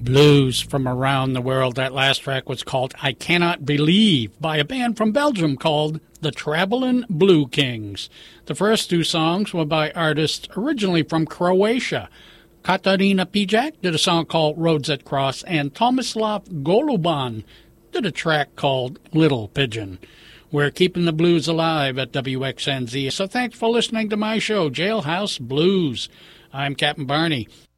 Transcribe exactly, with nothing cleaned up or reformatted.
Blues from around the world. That last track was called I Cannot Believe by a band from Belgium called the Travelin' Blue Kings. The first two songs were by artists originally from Croatia. Katarina Pijak did a song called Roads That Cross, and Tomislav Goluban did a track called Little Pigeon. We're keeping the blues alive at W X N Z, so thanks for listening to my show, Jailhouse Blues. I'm Captain Barney.